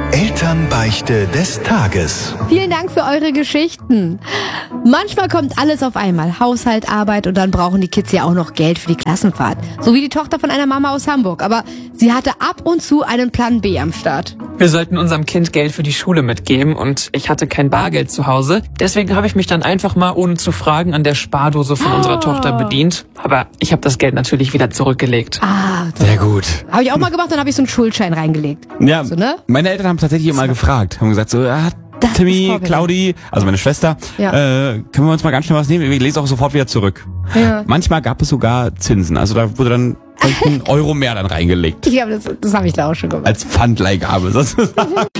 Elternbeichte des Tages. Vielen Dank für eure Geschichten. Manchmal kommt alles auf einmal. Haushalt, Arbeit und dann brauchen die Kids ja auch noch Geld für die Klassenfahrt. So wie die Tochter von einer Mama aus Hamburg. Aber sie hatte ab und zu einen Plan B am Start. Wir sollten unserem Kind Geld für die Schule mitgeben und ich hatte kein Bargeld zu Hause. Deswegen habe ich mich dann einfach mal, ohne zu fragen, an der Spardose von unserer Tochter bedient. Aber ich habe das Geld natürlich wieder zurückgelegt. Sehr gut. Habe ich auch mal gemacht, dann habe ich so einen Schuldschein reingelegt. Ja, So, ne? meine Eltern haben tatsächlich immer gefragt. Haben gesagt so, Das ist Timmy, Vorbild. Claudi, also meine Schwester, Ja. können wir uns mal ganz schnell was nehmen? Ich lese auch sofort wieder zurück. Ja. Manchmal gab es sogar Zinsen. Also da wurde dann vielleicht ein Euro mehr dann reingelegt. Ich glaube, das habe ich da auch schon gemacht. Als Pfandleihgabe sozusagen.